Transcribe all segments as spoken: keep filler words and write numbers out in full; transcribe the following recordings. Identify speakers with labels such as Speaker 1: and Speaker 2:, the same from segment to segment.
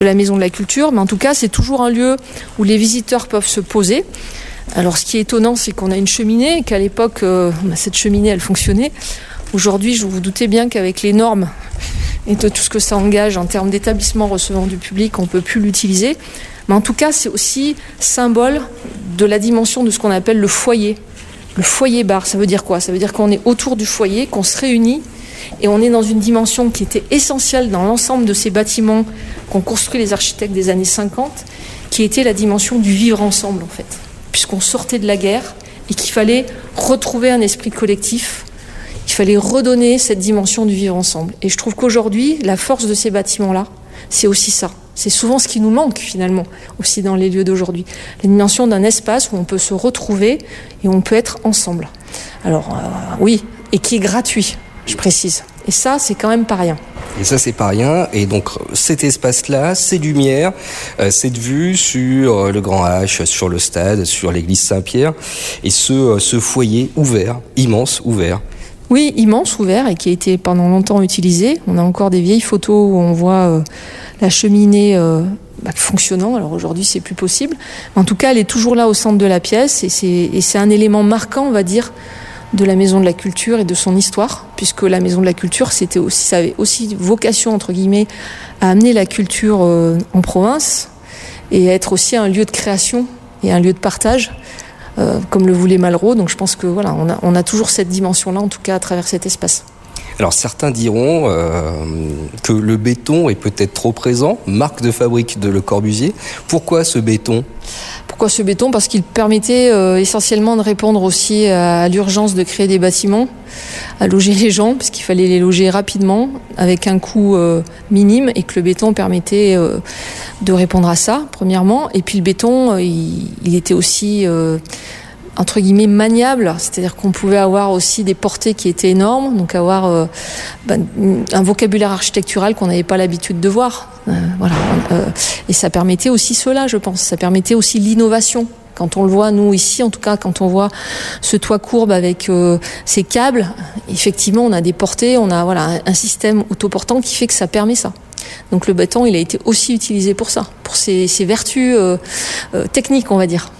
Speaker 1: de la Maison de la Culture, mais en tout cas, c'est toujours un lieu où les visiteurs peuvent se poser. Alors, ce qui est étonnant, c'est qu'on a une cheminée, et qu'à l'époque, euh, bah, cette cheminée, elle fonctionnait. Aujourd'hui, je vous doutez bien qu'avec les normes et de tout ce que ça engage en termes d'établissement recevant du public, on ne peut plus l'utiliser. Mais en tout cas, c'est aussi symbole de la dimension de ce qu'on appelle le foyer. Le foyer bar, ça veut dire quoi ? Ça veut dire qu'on est autour du foyer, qu'on se réunit, et on est dans une dimension qui était essentielle dans l'ensemble de ces bâtiments qu'ont construit les architectes des années cinquante, qui était la dimension du vivre ensemble, en fait. Puisqu'on sortait de la guerre et qu'il fallait retrouver un esprit collectif, il fallait redonner cette dimension du vivre ensemble. Et je trouve qu'aujourd'hui, la force de ces bâtiments-là, c'est aussi ça. C'est souvent ce qui nous manque, finalement, aussi dans les lieux d'aujourd'hui. La dimension d'un espace où on peut se retrouver et où on peut être ensemble. Alors, euh, oui, et qui est gratuit, je précise. Et ça, c'est quand même pas rien.
Speaker 2: Et ça, c'est pas rien. Et donc, cet espace-là, ces lumières, euh, cette vue sur le Grand H, sur le stade, sur l'église Saint-Pierre, et ce, ce foyer ouvert, immense, ouvert.
Speaker 1: Oui, immense, ouvert, et qui a été pendant longtemps utilisé. On a encore des vieilles photos où on voit euh, la cheminée euh, bah, fonctionnant. Alors aujourd'hui, c'est plus possible. Mais en tout cas, elle est toujours là au centre de la pièce, et c'est, et c'est un élément marquant, on va dire, de la Maison de la Culture et de son histoire, puisque la Maison de la Culture, c'était aussi, ça avait aussi vocation, entre guillemets, à amener la culture euh, en province et à être aussi un lieu de création et un lieu de partage, euh, comme le voulait Malraux. Donc je pense que voilà, on a, on a toujours cette dimension-là, en tout cas à travers cet espace.
Speaker 2: Alors certains diront euh, que le béton est peut-être trop présent, marque de fabrique de Le Corbusier. Pourquoi ce béton ?
Speaker 1: Pourquoi ce béton ? Parce qu'il permettait euh, essentiellement de répondre aussi à, à l'urgence de créer des bâtiments, à loger les gens, parce qu'il fallait les loger rapidement, avec un coût euh, minime, et que le béton permettait euh, de répondre à ça, premièrement. Et puis le béton, euh, il, il était aussi... Euh, entre guillemets maniable, c'est-à-dire qu'on pouvait avoir aussi des portées qui étaient énormes, donc avoir euh, ben, un vocabulaire architectural qu'on n'avait pas l'habitude de voir. Euh, voilà. Euh, et ça permettait aussi cela, je pense. Ça permettait aussi l'innovation. Quand on le voit, nous ici, en tout cas, quand on voit ce toit courbe avec euh, ces câbles, effectivement, on a des portées, on a voilà un système autoportant qui fait que ça permet ça. Donc le béton, il a été aussi utilisé pour ça, pour ses, ses vertus euh, euh, techniques, on va dire.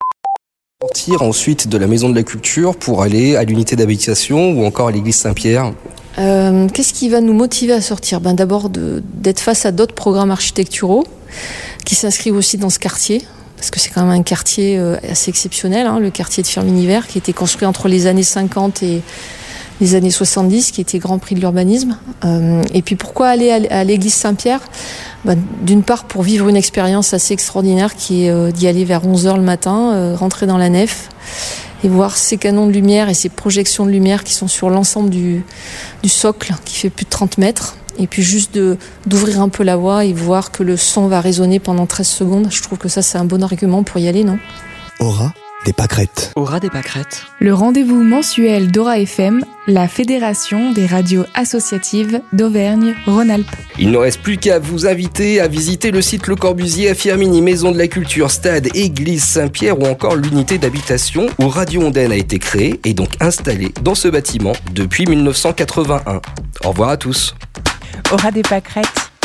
Speaker 2: Sortir ensuite de la Maison de la Culture pour aller à l'unité d'habitation ou encore à l'église Saint-Pierre ?
Speaker 1: euh, Qu'est-ce qui va nous motiver à sortir ? Ben d'abord de, d'être face à d'autres programmes architecturaux qui s'inscrivent aussi dans ce quartier, parce que c'est quand même un quartier euh, assez exceptionnel, hein, le quartier de Firminy-Vert, qui a été construit entre les années cinquante et les années soixante-dix, qui était Grand Prix de l'urbanisme. Euh, et puis pourquoi aller à, à l'église Saint-Pierre ? Ben, d'une part pour vivre une expérience assez extraordinaire qui est euh, d'y aller vers onze heures le matin, euh, rentrer dans la nef et voir ces canons de lumière et ces projections de lumière qui sont sur l'ensemble du, du socle qui fait plus de trente mètres, et puis juste de, d'ouvrir un peu la voie et voir que le son va résonner pendant treize secondes. Je trouve que ça, c'est un bon argument pour y aller, non ?
Speaker 3: Aura des pâquerettes.
Speaker 4: Aura des pâquerettes.
Speaker 5: Le rendez-vous mensuel d'Aura F M, la fédération des radios associatives d'Auvergne-Rhône-Alpes.
Speaker 2: Il ne reste plus qu'à vous inviter à visiter le site Le Corbusier à Firminy, Maison de la Culture, Stade, Église Saint-Pierre ou encore l'unité d'habitation où Radio Ondaine a été créée et donc installée dans ce bâtiment depuis dix-neuf cent quatre-vingt-un. Au revoir à tous.
Speaker 6: Aura des pâquerettes.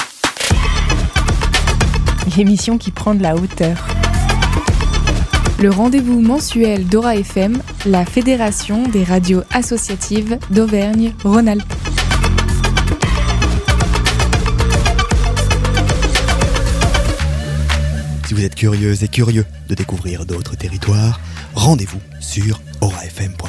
Speaker 6: L'émission qui prend de la hauteur.
Speaker 5: Le rendez-vous mensuel d'Aura F M, la fédération des radios associatives d'Auvergne-Rhône-Alpes.
Speaker 3: Si vous êtes curieuse et curieux de découvrir d'autres territoires, rendez-vous sur aura f m point com.